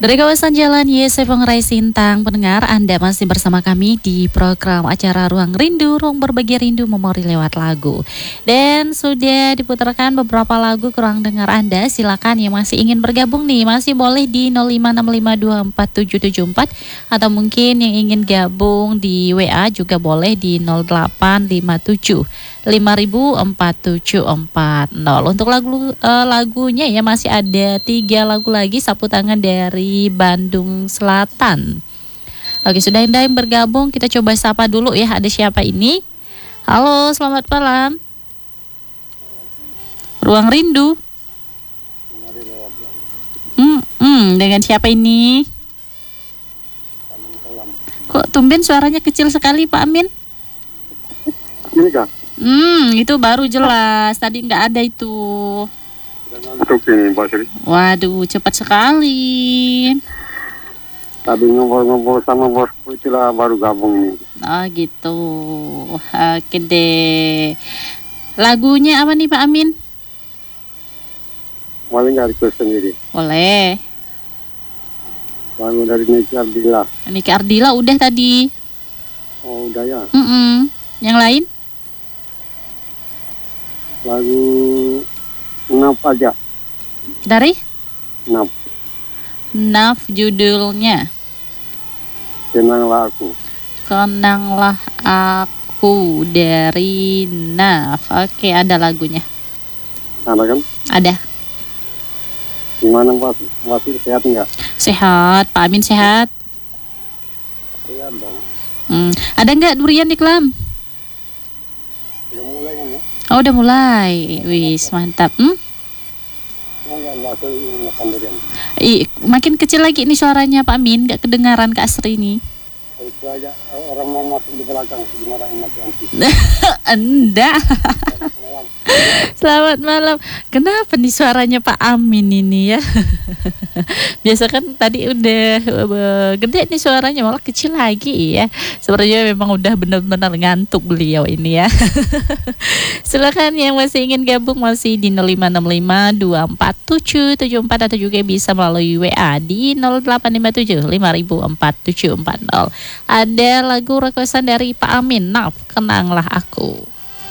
Dari kawasan Jalan YC Pengerai Sintang, pendengar, Anda masih bersama kami di program acara Ruang Rindu, Ruang Berbagi Rindu Memori lewat lagu. Dan sudah diputarkan beberapa lagu ke ruang dengar Anda. Silakan yang masih ingin bergabung nih, masih boleh di 0565247774 atau mungkin yang ingin gabung di WA juga boleh di 0857 504740. Untuk lagunya ya masih ada 3 lagu lagi, sapu tangan dari Bandung Selatan. Oke, sudah yang bergabung, kita coba sapa dulu ya. Ada siapa ini? Halo, selamat malam. Ruang Rindu. Dengan siapa ini? Kok tumben suaranya kecil sekali, Pak Amin? Ini kah? Itu baru jelas. Tadi nggak ada itu. Waduh, cepat sekali. Tadi ngobrol-ngobrol sama bosku, itulah baru gabung nih. Oh gitu. Oke deh. Lagunya apa nih Pak Amin? Boleh nggak request sendiri? Boleh. Lagu dari Niki Ardila. Niki Ardila udah tadi. Oh udah ya. Yang lain? Lagu Naf aja. Dari? Naf. Naf judulnya. Kenanglah aku. Kenanglah aku dari Naf. Oke, ada lagunya. Ada kan? Ada. Gimana masih sehat nggak? Sehat, Pak Amin sehat. Sehat dong. Ada nggak durian di Klam? Udah mulai ini. Oh, udah mulai. Wis, mantap. Makin kecil lagi nih suaranya Pak Amin, nggak kedengaran Kak Asri ini. Itu aja orang mau masuk di belakang dimarahin nanti. Enggak. Selamat malam. Kenapa nih suaranya Pak Amin ini ya? Biasa kan tadi udah gede nih suaranya, malah kecil lagi ya. Sepertinya memang udah benar-benar ngantuk beliau ini ya. Silakan yang masih ingin gabung masih di 0565247774 atau juga bisa melalui WA di 0857 504740. Ada lagu requestan dari Pak Amin, Naf, Kenanglah Aku.